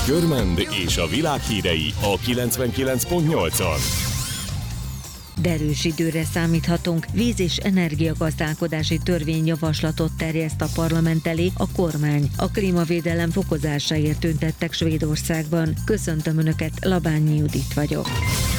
Körmend és a világ hírei a 99.8-on. Derűs időre számíthatunk. Víz- és energiagazdálkodási törvényjavaslatot terjeszt a parlament elé a kormány. A klímavédelem fokozásáért tüntettek Svédországban. Köszöntöm Önöket, Labányi Judit vagyok.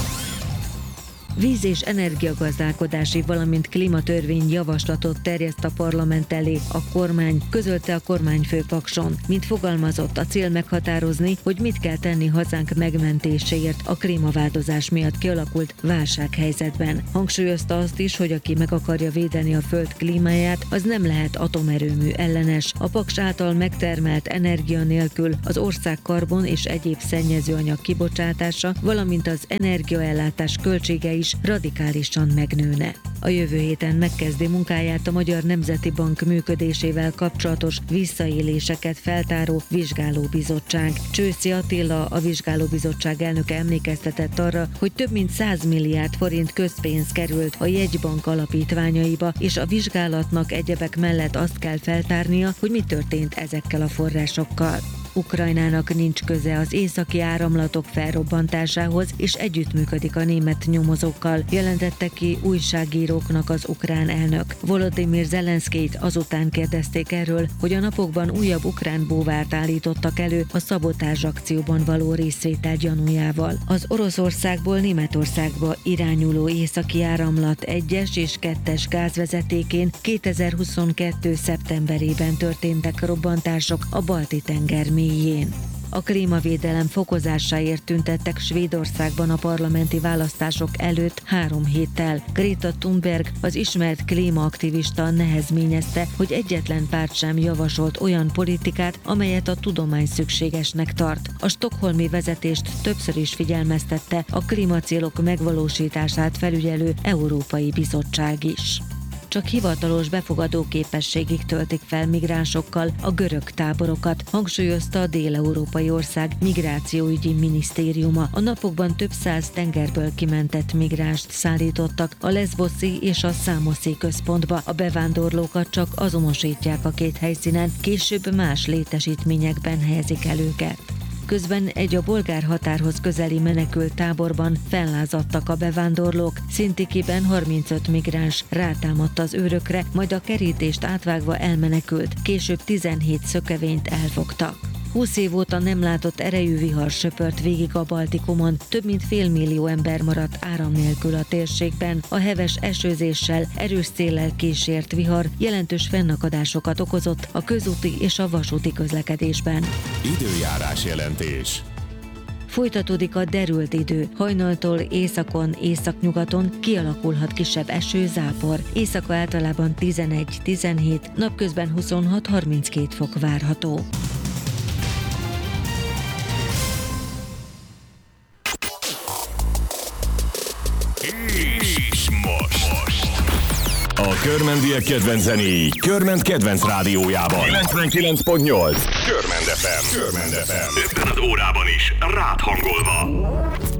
Víz- és energiagazdálkodási, valamint klímatörvény javaslatot terjeszt a parlament elé a kormány, közölte a kormányfő Pakson. Mint fogalmazott, a cél meghatározni, hogy mit kell tenni hazánk megmentéséért a klímaváltozás miatt kialakult válsághelyzetben. Hangsúlyozta azt is, hogy aki meg akarja védeni a föld klímáját, az nem lehet atomerőmű ellenes. A Paks által megtermelt energia nélkül az ország karbon és egyéb szennyezőanyag kibocsátása, valamint az energiaellátás költsége is radikálisan megnőne. A jövő héten megkezdi munkáját a Magyar Nemzeti Bank működésével kapcsolatos visszaéléseket feltáró vizsgálóbizottság. Csőszi Attila, a vizsgálóbizottság elnöke emlékeztetett arra, hogy több mint 100 milliárd forint közpénz került a jegybank alapítványaiba, és a vizsgálatnak egyebek mellett azt kell feltárnia, hogy mi történt ezekkel a forrásokkal. Ukrajnának nincs köze az északi áramlatok felrobbantásához, és együttműködik a német nyomozókkal, jelentette ki újságíróknak az ukrán elnök. Volodymyr Zelenszkijt azután kérdezték erről, hogy a napokban újabb ukrán búvárt állítottak elő a szabotázs akcióban való részvétel gyanújával. Az Oroszországból Németországba irányuló északi áramlat 1-es és 2-es gázvezetékén 2022. szeptemberében történtek robbantások a Balti-tenger mélyén. A klímavédelem fokozásáért tüntettek Svédországban a parlamenti választások előtt 3 héttel. Greta Thunberg, az ismert klímaaktivista nehezményezte, hogy egyetlen párt sem javasolt olyan politikát, amelyet a tudomány szükségesnek tart. A stockholmi vezetést többször is figyelmeztette a klímacélok megvalósítását felügyelő Európai Bizottság is. Csak hivatalos befogadó képességig töltik fel migránsokkal a görög táborokat, hangsúlyozta a dél-európai ország migrációügyi minisztériuma. A napokban több száz tengerből kimentett migránst szállítottak a Leszboszi és a Számoszi központba. A bevándorlókat csak azonosítják a két helyszínen, később más létesítményekben helyezik el őket. Közben egy a bolgár határhoz közeli menekült táborban fellázadtak a bevándorlók. Szintikiben 35 migráns rátámadt az őrökre, majd a kerítést átvágva elmenekült. Később 17 szökevényt elfogtak. 20 év óta nem látott erejű vihar söpört végig a Baltikumon, több mint félmillió ember maradt áram nélkül a térségben. A heves esőzéssel, erős széllel kísért vihar jelentős fennakadásokat okozott a közúti és a vasúti közlekedésben. Időjárás jelentés. Folytatódik a derült idő. Hajnaltól északon, északnyugaton kialakulhat kisebb eső-zápor. Éjszaka általában 11-17, napközben 26-32 fok várható. És most a körmendiek kedvenc zenéi Körmend kedvenc rádiójában 99.8 Körmend FM. Körmend FM. Ebben az órában is rád hangolva.